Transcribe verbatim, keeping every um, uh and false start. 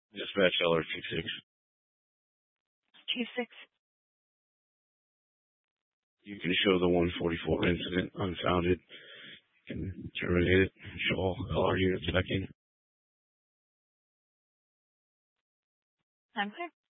Dispatch L R T six. T six. You can show the one forty-four incident unfounded. You can terminate it. Show all L R units back in. I'm clear.